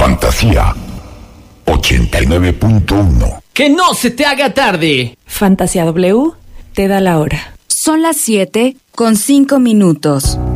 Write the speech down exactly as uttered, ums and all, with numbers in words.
Fantasía ochenta y nueve punto uno. ¡Que no se te haga tarde! Fantasía W te da la hora. Son las siete con cinco minutos.